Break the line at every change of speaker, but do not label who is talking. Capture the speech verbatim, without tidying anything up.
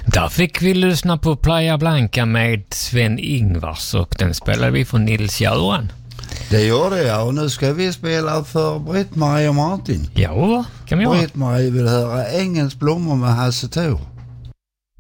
Där fick vi lyssna på Playa Blanca med Sven-Ingvars och den spelade vi för Nils-Göran.
Det gjorde jag och nu ska vi spela för Britt-Marie och Martin.
Ja, kan vi göra.
Britt-Marie vill höra Ängens blommor med Hasse Thor.